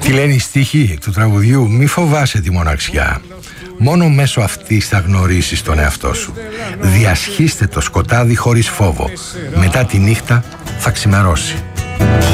Τι λένε οι στίχοι του τραγουδιού? Μη φοβάσαι τη μοναξιά. Μόνο μέσω αυτής θα γνωρίσεις τον εαυτό σου. Διασχίστε το σκοτάδι χωρίς φόβο. Μετά τη νύχτα θα ξημερώσει.